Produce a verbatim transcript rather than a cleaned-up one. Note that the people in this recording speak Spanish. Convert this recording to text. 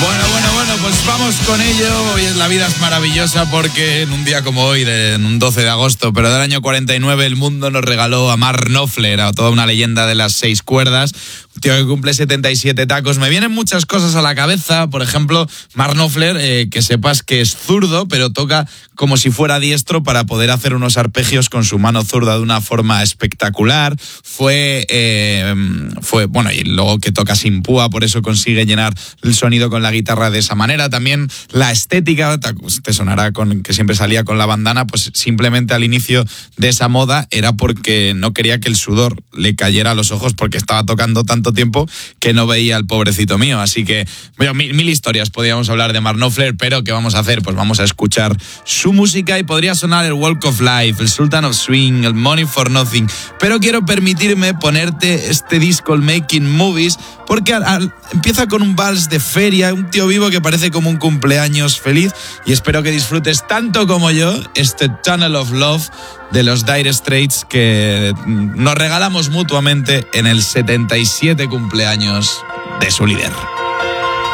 Bueno, bueno, bueno, pues vamos con ello. Hoy es La vida es maravillosa porque en un día como hoy, de, en un doce de agosto, pero del año cuarenta y nueve, el mundo nos regaló a Mark Knopfler, a toda una leyenda de las seis cuerdas, un tío que cumple setenta y siete tacos. Me vienen muchas cosas a la cabeza, por ejemplo, Mark Knopfler, eh, que sepas que es zurdo, pero toca como si fuera diestro para poder hacer unos arpegios con su mano zurda de una forma espectacular. Fue, eh, fue bueno, y luego que toca sin púa, por eso consigue llenar el sonido con la guitarra de esa manera. También la estética, te sonará con que siempre salía con la bandana, pues simplemente al inicio de esa moda era porque no quería que el sudor le cayera a los ojos porque estaba tocando tanto tiempo que no veía al pobrecito mío. Así que, bueno, mil, mil historias podríamos hablar de Mark Knopfler, pero ¿qué vamos a hacer? Pues vamos a escuchar su música y podría sonar el Walk of Life, el Sultan of Swing, el Money for Nothing, pero quiero permitirme ponerte este disco, el Making Movies, porque al, al, empieza con un vals de feria, un tío vivo que parece como un cumpleaños feliz, y espero que disfrutes tanto como yo este Tunnel of Love de los Dire Straits que nos regalamos mutuamente en el setenta y siete cumpleaños de su líder.